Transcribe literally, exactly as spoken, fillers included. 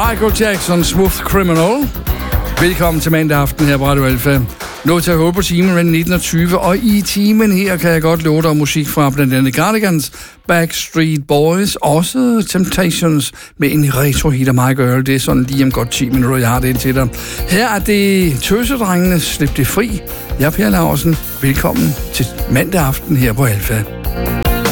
Michael Jackson, Smooth Criminal. Velkommen til mandag aften her på Radio Alfa. Nå til at håbe på timen mellem nitten og tyve, og i timen her kan jeg godt love dig musik fra blandt andet Cardigans, Backstreet Boys, også Temptations med en retro-hit af My Girl. Det er sådan lige om godt ti minutter, jeg har det til dig. Her er det Tøsedrengene, Slip det fri. Jeg er Per Laursen. Velkommen til mandag aften her på Alfa.